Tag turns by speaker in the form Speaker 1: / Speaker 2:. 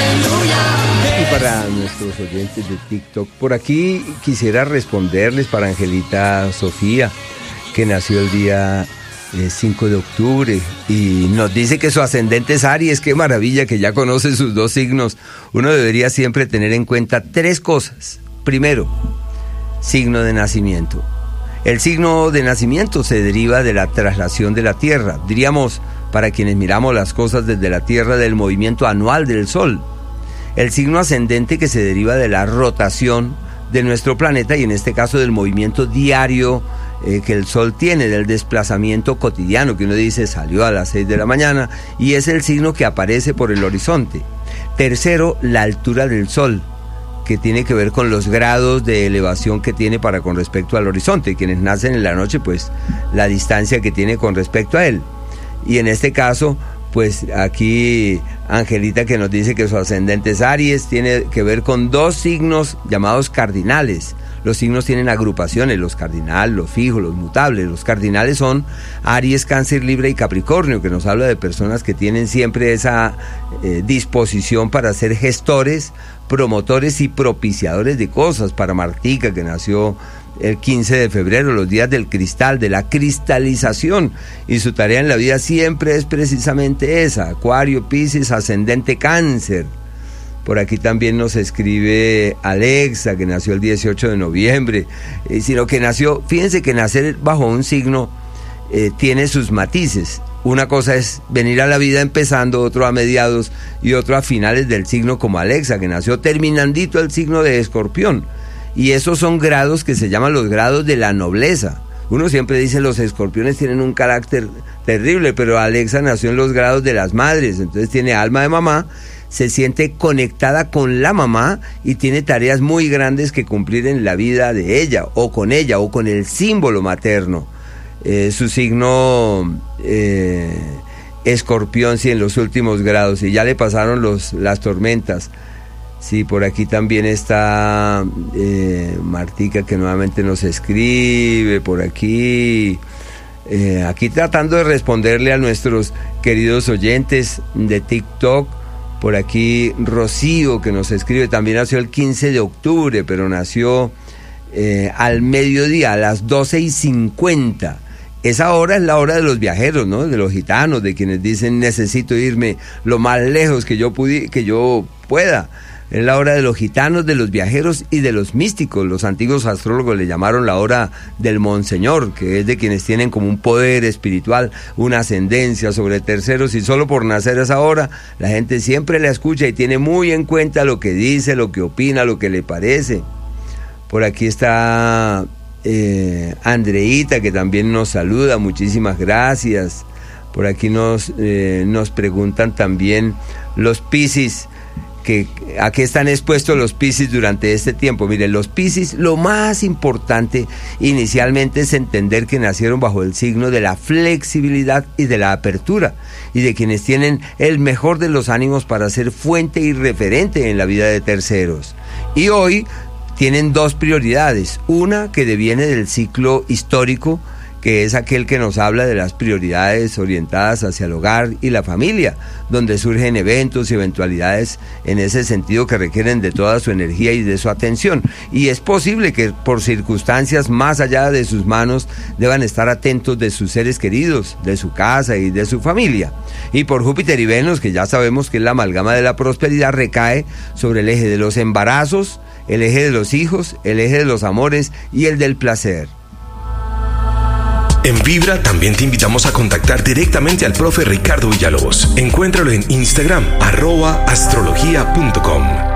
Speaker 1: Y para nuestros oyentes de TikTok, por aquí quisiera responderles para Angelita Sofía, que nació el día 5 de octubre y nos dice que su ascendente es Aries. Qué maravilla que ya conoce sus dos signos. Uno debería siempre tener en cuenta tres cosas. Primero, signo de nacimiento. El signo de nacimiento se deriva de la traslación de la Tierra, diríamos, para quienes miramos las cosas desde la Tierra, del movimiento anual del Sol. El signo ascendente, que se deriva de la rotación de nuestro planeta y en este caso del movimiento diario que el Sol tiene, del desplazamiento cotidiano, que uno dice salió a las 6 de la mañana, y es el signo que aparece por el horizonte. Tercero, la altura del Sol, que tiene que ver con los grados de elevación que tiene para con respecto al horizonte. Quienes nacen en la noche, pues la distancia que tiene con respecto a él. Y en este caso, pues aquí Angelita, que nos dice que su ascendente es Aries, tiene que ver con dos signos llamados cardinales. Los signos tienen agrupaciones, los cardinales, los fijos, los mutables. Los cardinales son Aries, Cáncer, Libra y Capricornio, que nos habla de personas que tienen siempre esa disposición para ser gestores, promotores y propiciadores de cosas. Para Martica, que nació el 15 de febrero, los días del cristal, de la cristalización, y su tarea en la vida siempre es precisamente esa: Acuario, Piscis, ascendente Cáncer. Por aquí también nos escribe Alexa, que nació el 18 de noviembre, sino que nació, fíjense que nacer bajo un signo tiene sus matices. Una cosa es venir a la vida empezando, otro a mediados y otro a finales del signo, como Alexa, que nació terminandito el signo de Escorpión. Y esos son grados que se llaman los grados de la nobleza. Uno siempre dice los escorpiones tienen un carácter terrible, pero Alexa nació en los grados de las madres, entonces tiene alma de mamá, se siente conectada con la mamá y tiene tareas muy grandes que cumplir en la vida de ella o con el símbolo materno. Su signo Escorpión, sí, en los últimos grados, y ya le pasaron las tormentas. Sí, por aquí también está Martica, que nuevamente nos escribe por aquí. Aquí tratando de responderle a nuestros queridos oyentes de TikTok. Por aquí Rocío, que nos escribe, también nació el 15 de octubre, pero nació al mediodía, a las 12:50. Esa hora es la hora de los viajeros, ¿no? De los gitanos, de quienes dicen necesito irme lo más lejos que yo pueda. Es la hora de los gitanos, de los viajeros y de los místicos. Los antiguos astrólogos le llamaron la hora del monseñor, que es de quienes tienen como un poder espiritual, una ascendencia sobre terceros, y solo por nacer a esa hora, la gente siempre la escucha y tiene muy en cuenta lo que dice, lo que opina, lo que le parece. Por aquí está Andreita, que también nos saluda, muchísimas gracias. Por aquí nos preguntan también los Piscis, que a qué están expuestos los Piscis durante este tiempo. Miren, los Piscis, lo más importante inicialmente es entender que nacieron bajo el signo de la flexibilidad y de la apertura, y de quienes tienen el mejor de los ánimos para ser fuente y referente en la vida de terceros. Y hoy tienen dos prioridades: una que deviene del ciclo histórico, que es aquel que nos habla de las prioridades orientadas hacia el hogar y la familia, donde surgen eventos y eventualidades en ese sentido que requieren de toda su energía y de su atención. Y es posible que por circunstancias más allá de sus manos deban estar atentos de sus seres queridos, de su casa y de su familia. Y por Júpiter y Venus, que ya sabemos que es la amalgama de la prosperidad, recae sobre el eje de los embarazos, el eje de los hijos, el eje de los amores y el del placer.
Speaker 2: En Vibra también te invitamos a contactar directamente al profe Ricardo Villalobos. Encuéntralo en Instagram, @astrología.com.